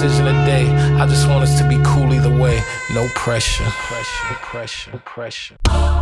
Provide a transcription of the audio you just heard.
decision a day. I just want us to be cool either way. No pressure. Pressure.